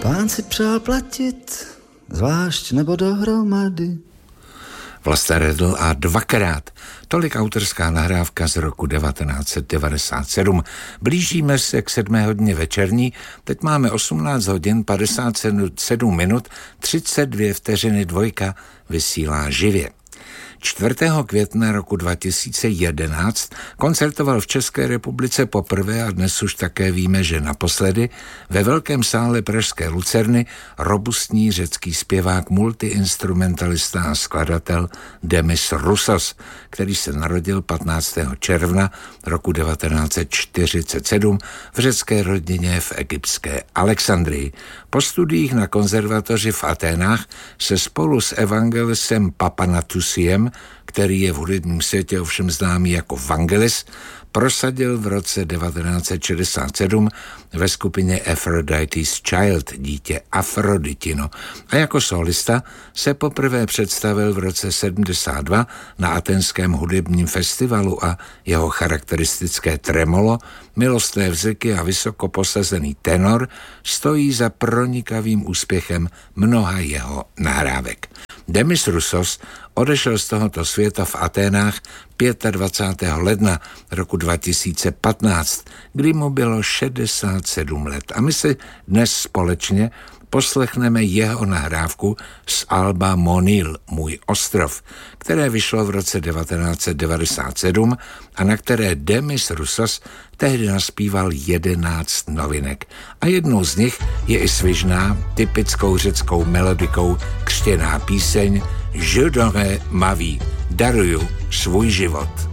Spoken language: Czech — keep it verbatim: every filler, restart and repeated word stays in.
Pán si přál platit, zvlášť nebo dohromady. Vlasta Redl a dvakrát. Tolik autorská nahrávka z roku devatenáct set devadesát sedm. Blížíme se k sedmé hodině večerní, teď máme osmnáct hodin padesát sedm minut, třicet dvě vteřiny, Dvojka vysílá živě. čtvrtého května roku dva tisíce jedenáct koncertoval v České republice poprvé a dnes už také víme, že naposledy ve velkém sále pražské Lucerny robustní řecký zpěvák, multiinstrumentalista a skladatel Demis Roussos, který se narodil patnáctého června roku devatenáct set čtyřicet sedm v řecké rodině v egyptské Alexandrii. Po studiích na konzervatoři v Aténách se spolu s Evangelisem Papanatusiem, který je v hudebním světě ovšem známý jako Vangelis, prosadil v roce devatenáct set šedesát sedm ve skupině Aphrodite's Child, dítě Afroditino, a jako solista se poprvé představil v roce sedmdesát dva na Aténském hudebním festivalu a jeho charakteristické tremolo, milostné vzeky a vysoko posazený tenor stojí za pronikavým úspěchem mnoha jeho nahrávek. Demis Roussos odešel z tohoto světa v Aténách dvacátého pátého ledna roku dva tisíce patnáct, kdy mu bylo šedesát sedm let. A my si dnes společně poslechneme jeho nahrávku z alba Monil, Můj ostrov, které vyšlo v roce devatenáct set devadesát sedm a na které Demis Roussos tehdy naspíval jedenáct novinek. A jednou z nich je i svižná, typickou řeckou melodikou křtěná píseň Je donnerai ma vie, daruju svůj život.